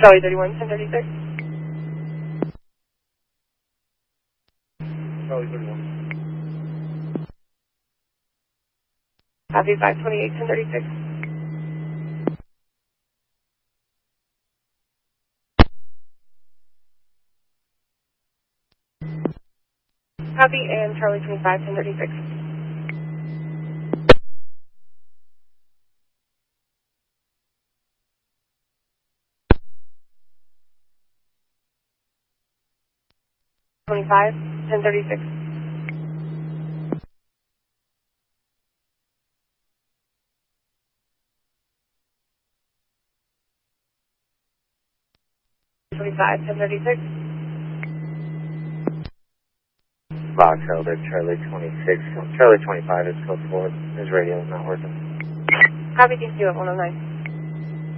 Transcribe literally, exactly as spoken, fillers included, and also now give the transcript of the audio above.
Charlie thirty-one, ten thirty-six. Charlie thirty-one. Copy five twenty-eight, ten thirty-six. Copy and Charlie twenty-five, ten thirty-six. twenty-five, ten thirty-six. twenty-five, ten thirty-six. Box Elder, Charlie twenty-six. Charlie twenty-five is code four. His radio is not working. Copy, D C U at one oh nine.